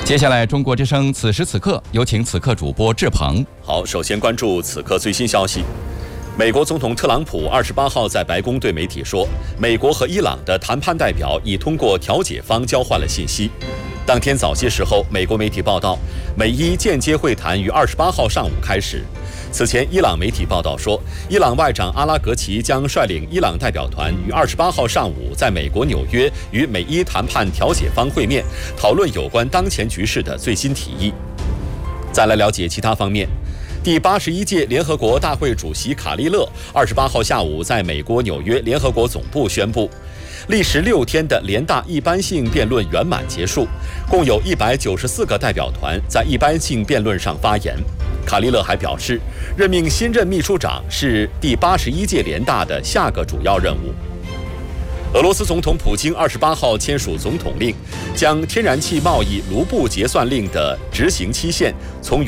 接下来，中国之声此时此刻有请此刻主播志鹏。 好，首先关注此刻最新消息。美国总统特朗普28号在白宫对媒体说，美国和伊朗的谈判代表已通过调解方交换了信息。当天早些时候，美国媒体报道，美伊间接会谈于28号上午开始。此前，伊朗媒体报道说，伊朗外长阿拉格齐将率领伊朗代表团于28号上午在美国纽约与美伊谈判调解方会面，讨论有关当前局势的最新提议。再来了解其他方面。第81届联合国大会主席卡利勒28号下午在美国纽约联合国总部宣布，历时6天的联大一般性辩论圆满结束，共有194个代表团在一般性辩论上发言。卡利勒还表示，任命新任秘书长是第81届联大的下个主要任务。俄罗斯总统普京28号签署总统令，将天然气贸易卢布结算令的执行期限从